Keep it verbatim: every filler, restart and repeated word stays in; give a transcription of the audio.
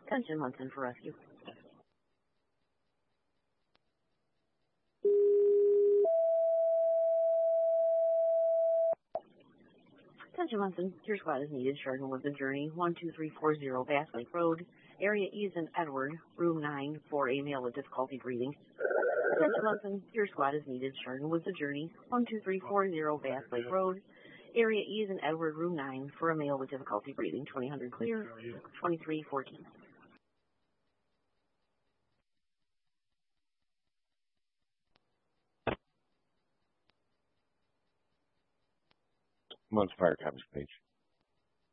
Attention Munson for rescue. Attention Munson, your squad is needed. Starting with the journey one two three four zero Bass Lake Road. Area E and Edward, room nine, for a male with difficulty breathing. Attention Munson, your squad is needed. Starting with the journey one two three four zero Bass Lake Road. Area E and Edward, room nine, for a male with difficulty breathing. twenty hundred clear, twenty-three fourteen. Munson Fire Cops page.